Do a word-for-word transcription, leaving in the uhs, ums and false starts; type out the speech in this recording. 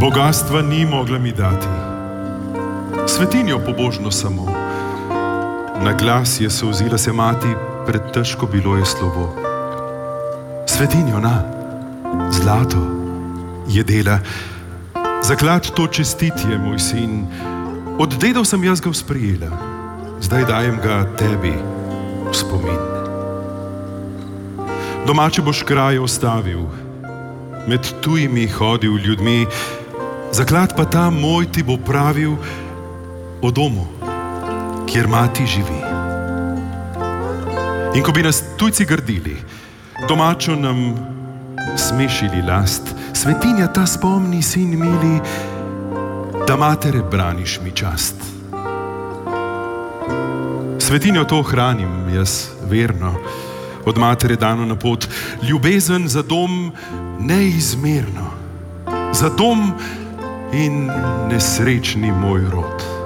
Bogastva ni mogla mi dati, svetinjo pobožno samo. Na glas je solzila se mati, pred težko bilo je slovo. Svetinjo na, zlato je dela, zaklad to čestitje, moj sin. Od dedov sem jaz ga sprijela, zdaj dajem ga tebi v spomin. Domače boš kraje ostavil, med tujimi hodil ljudmi, zaklad pa ta moj ti bo pravil o domu, kjer mati živi. In ko bi nas tujci grdili, domačo nam smešili last, svetinja ta spomni, sin mili, da matere braniš mi čast. Svetinjo to hranim jaz verno, od matere dano na pot, ljubezen za dom neizmerno, za dom in nesrečni moj rod.